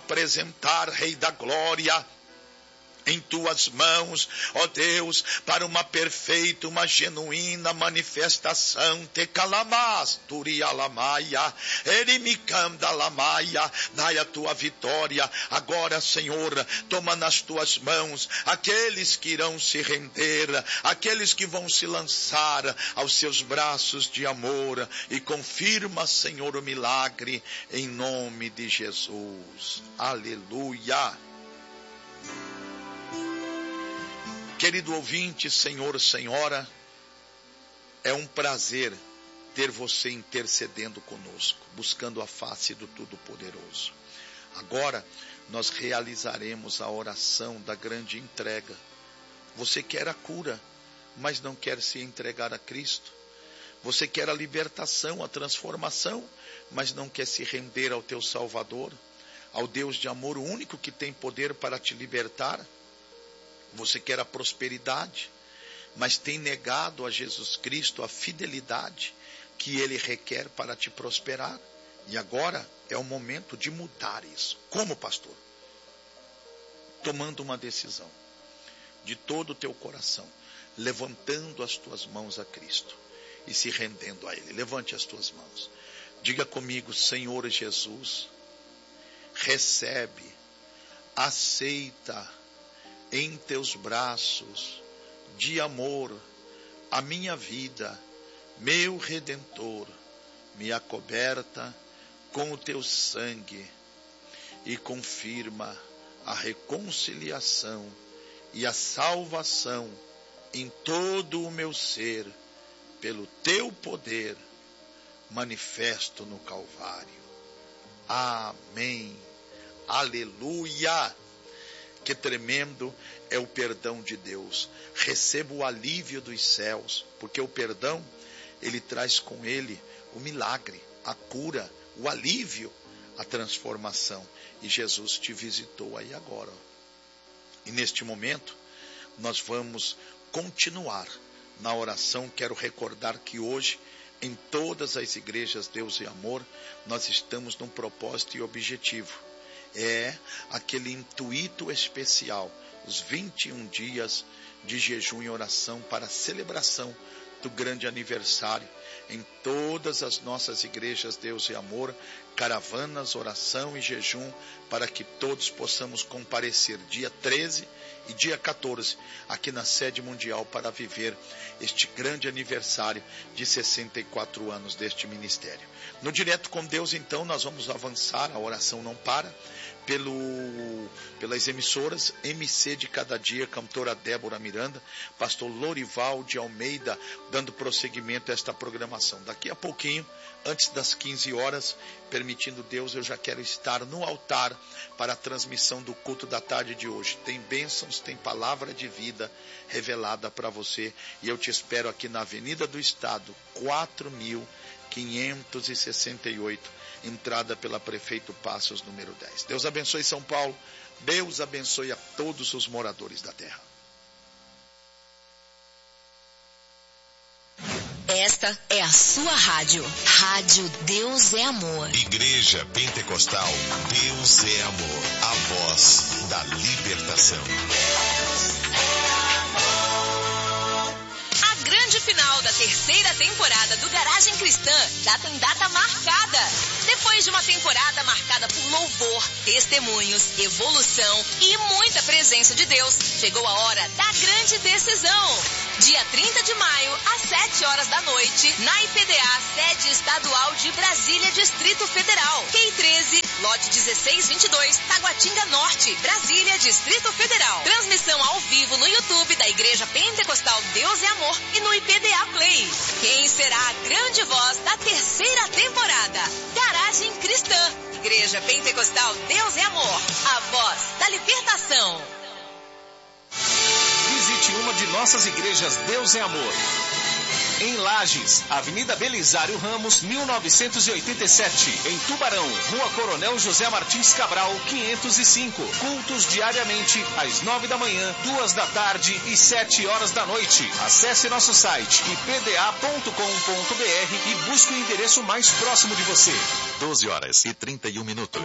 apresentar, Rei da Glória, em tuas mãos, ó Deus, para uma perfeita, uma genuína manifestação. Te calamas, turialamaia, erimicanda lamaia, dai a tua vitória. Agora, Senhor, toma nas tuas mãos aqueles que irão se render, aqueles que vão se lançar aos seus braços de amor, e confirma, Senhor, o milagre, em nome de Jesus. Aleluia. Querido ouvinte, senhor, senhora, é um prazer ter você intercedendo conosco, buscando a face do Todo-Poderoso. Agora, nós realizaremos a oração da grande entrega. Você quer a cura, mas não quer se entregar a Cristo. Você quer a libertação, a transformação, mas não quer se render ao teu Salvador, ao Deus de amor, o único que tem poder para te libertar. Você quer a prosperidade, mas tem negado a Jesus Cristo a fidelidade que Ele requer para te prosperar. E agora é o momento de mudar isso. Como, pastor? Tomando uma decisão de todo o teu coração, levantando as tuas mãos a Cristo e se rendendo a Ele. Levante as tuas mãos. Diga comigo: Senhor Jesus, recebe, aceita em teus braços de amor a minha vida, meu Redentor, me acoberta com o teu sangue e confirma a reconciliação e a salvação em todo o meu ser, pelo teu poder manifesto no Calvário. Amém. Aleluia. Que tremendo é o perdão de Deus. Receba o alívio dos céus, porque o perdão, ele traz com ele o milagre, a cura, o alívio, a transformação. E Jesus te visitou aí agora. E neste momento, nós vamos continuar na oração. Quero recordar que hoje, em todas as igrejas Deus e Amor, nós estamos num propósito e objetivo. É aquele intuito especial, os 21 dias de jejum e oração para a celebração do grande aniversário. Em todas as nossas igrejas Deus e Amor, caravanas, oração e jejum, para que todos possamos comparecer dia 13 e dia 14, aqui na sede mundial, para viver este grande aniversário de 64 anos deste ministério. No Direto com Deus, então, nós vamos avançar, a oração não para, pelas emissoras MC de Cada Dia, cantora Débora Miranda, pastor Lorival de Almeida, dando prosseguimento a esta programação. Daqui a pouquinho, antes das 15 horas, permitindo Deus, eu já quero estar no altar para a transmissão do culto da tarde de hoje. Tem bênçãos, tem palavra de vida revelada para você, e eu te espero aqui na Avenida do Estado, 4.568, entrada pela Prefeito Passos, número 10. Deus abençoe São Paulo, Deus abençoe a todos os moradores da terra. Esta é a sua rádio. Rádio Deus é Amor. Igreja Pentecostal Deus é Amor. A voz da libertação. A grande final da terceira temporada do Garagem Cristã já tem data marcada. Depois de uma temporada marcada por louvor, testemunhos, evolução e muita presença de Deus, chegou a hora da grande decisão. Dia 30 de maio, às 7 horas da noite, na IPDA, sede estadual de Brasília, Distrito Federal. QI 13, lote 1622, Taguatinga Norte, Brasília, Distrito Federal. Transmissão ao vivo no YouTube da Igreja Pentecostal Deus é Amor e no IPDA Play. Quem será a grande voz da terceira temporada? Garagem Cristã. Igreja Pentecostal Deus é Amor. A voz da libertação. Visite uma de nossas igrejas Deus é Amor. Em Lages, Avenida Belisário Ramos, 1987. Em Tubarão, Rua Coronel José Martins Cabral, 505. Cultos diariamente, às 9 da manhã, 2 da tarde e 7 horas da noite. Acesse nosso site ipda.com.br e busque o endereço mais próximo de você. 12 horas e 31 minutos.